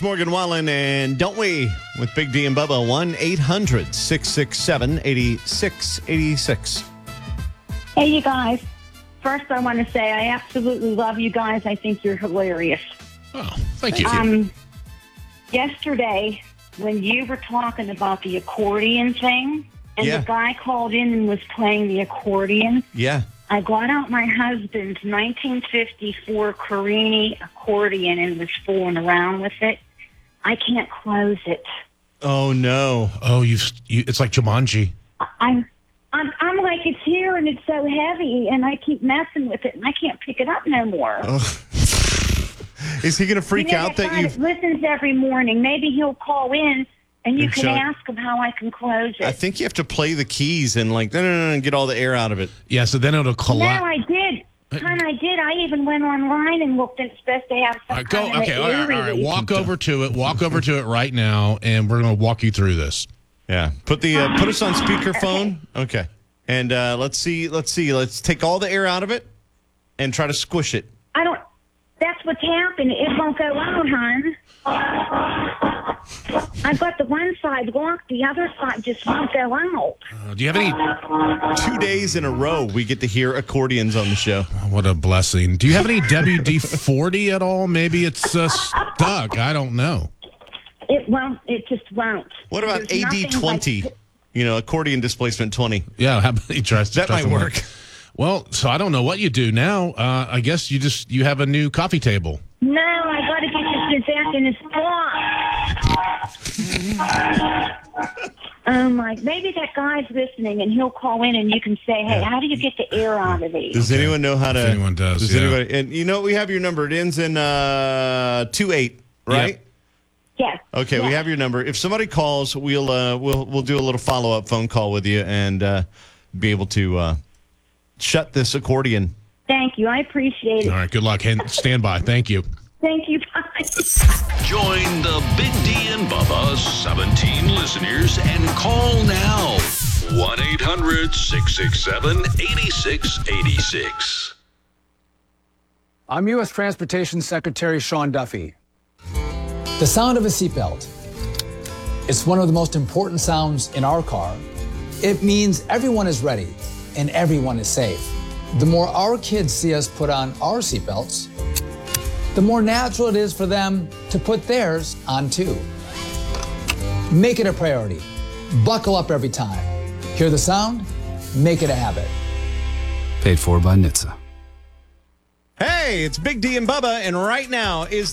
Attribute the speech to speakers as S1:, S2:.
S1: Morgan Wallen and Don't We with Big D and Bubba. 1-800-667-8686.
S2: Hey, you guys. First, I want to say I absolutely love you guys. I think you're hilarious.
S3: Oh, thank you.
S2: Yesterday, when you were talking about the accordion thing, and the guy called in and was playing the accordion, I got out my husband's 1954 Carini accordion and was fooling around with it. I can't close it.
S1: Oh, no.
S3: Oh, it's like Jumanji.
S2: I'm like, it's here and it's so heavy, and I keep messing with it, and I can't pick it up no more.
S1: Oh. Is he going to freak out that you
S2: listens every morning? Maybe he'll call in, and you can ask him how I can close it.
S1: I think you have to play the keys and no, get all the air out of it.
S3: Yeah, so then it'll collapse.
S2: No, I did. I did. I even went online and looked, and it's supposed to have some
S3: all right. Walk over to it right now, and we're going to walk you through this.
S1: Yeah. Put us on speakerphone. Okay. And let's see. Let's take all the air out of it and try to squish it.
S2: That's what's happened. It won't go out, hon. I've got the one side locked. The other side just won't go out.
S3: Do you have any?
S1: 2 days in a row, we get to hear accordions on the show.
S3: What a blessing. Do you have any WD-40 at all? Maybe it's stuck. I don't know.
S2: It just won't.
S1: What about AD20? Accordion displacement 20.
S3: Yeah, how about you try
S1: that might work.
S3: Well, so I don't know what you do now. I guess you have a new coffee table.
S2: No, I got to get this back in his spot. Maybe that guy's listening, and he'll call in, and you can say, "Hey, how do you get the air out of these?"
S1: Does anyone know how to?
S3: If anyone does.
S1: Does anybody? And we have your number. It ends in 28, right?
S2: Yep. Yeah.
S1: Okay, we have your number. If somebody calls, we'll do a little follow-up phone call with you and be able to shut this accordion.
S2: Thank you. I appreciate it.
S3: All right, good luck. Stand by. Thank you.
S2: Thank you. Bye.
S4: Join the Big D and Bubba 17 listeners and call now. 1-800-667-8686.
S5: I'm U.S. Transportation Secretary Sean Duffy. The sound of a seatbelt. It's one of the most important sounds in our car. It means everyone is ready and everyone is safe. The more our kids see us put on our seatbelts, the more natural it is for them to put theirs on too. Make it a priority. Buckle up every time. Hear the sound? Make it a habit.
S6: Paid for by NHTSA.
S1: Hey, it's Big D and Bubba, and right now is